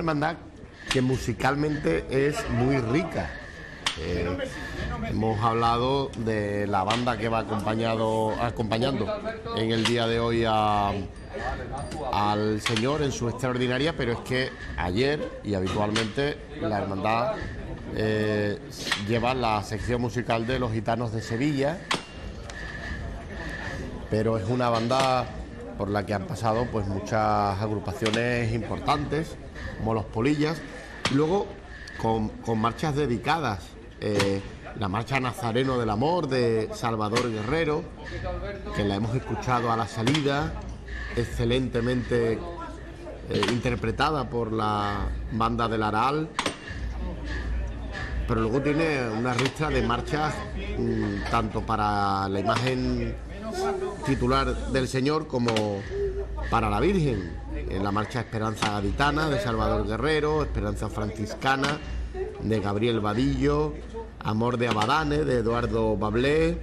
hermandad que musicalmente es muy rica. Hemos hablado de la banda que va acompañando en el día de hoy al Señor en su extraordinaria, pero es que ayer y habitualmente la hermandad lleva la sección musical de los Gitanos de Sevilla, pero es una banda por la que han pasado pues muchas agrupaciones importantes, como los Polillas, y luego con marchas dedicadas. La marcha Nazareno del Amor de Salvador Guerrero, que la hemos escuchado a la salida, excelentemente interpretada por la banda del Aral, pero luego tiene una ristra de marchas tanto para la imagen titular del Señor como para la Virgen, en la marcha Esperanza Gaditana de Salvador Guerrero, Esperanza Franciscana de Gabriel Vadillo, Amor de Abadane de Eduardo Bablé,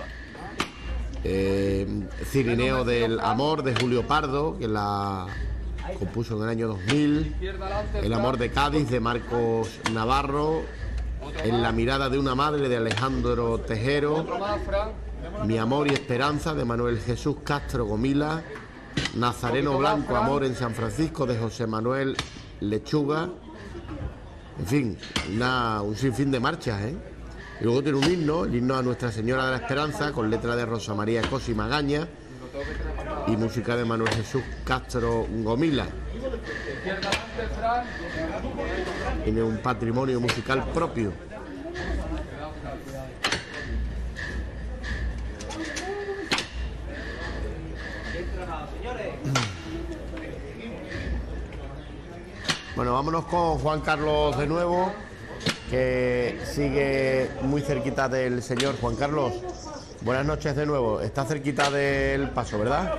Cirineo del Amor de Julio Pardo, que la compuso en el año 2000, El Amor de Cádiz de Marcos Navarro, En la mirada de una madre de Alejandro Tejero, Mi Amor y Esperanza de Manuel Jesús Castro Gomila, Nazareno Blanco, Amor en San Francisco de José Manuel Lechuga. En fin, un sinfín de marchas, ¿eh? Y luego tiene un himno, el himno a Nuestra Señora de la Esperanza, con letra de Rosa María Cosi Magaña y música de Manuel Jesús Castro Gomila. Tiene un patrimonio musical propio. Bueno, vámonos con Juan Carlos de nuevo, que sigue muy cerquita del Señor. Juan Carlos, buenas noches de nuevo. Está cerquita del paso, ¿verdad?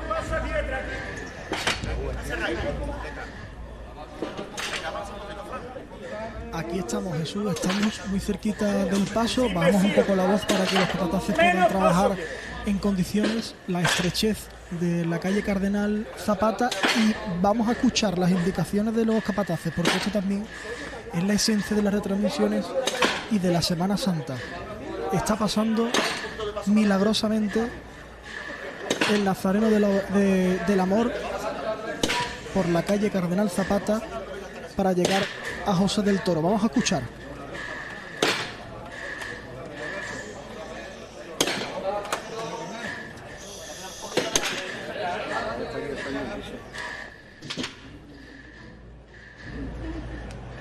Aquí estamos, Jesús, estamos muy cerquita del paso. Bajamos un poco la voz para que los capataces puedan trabajar en condiciones, la estrechez de la calle Cardenal Zapata, y vamos a escuchar las indicaciones de los capataces, porque esto también es la esencia de las retransmisiones y de la Semana Santa. Está pasando milagrosamente el Nazareno del Amor por la calle Cardenal Zapata para llegar a José del Toro. Vamos a escuchar.